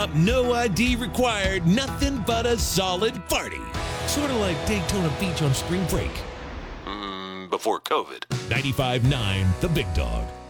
up, no ID required, nothing but a solid party. Sort of like Daytona Beach on spring break. Before COVID. 95.9 The Big Dog.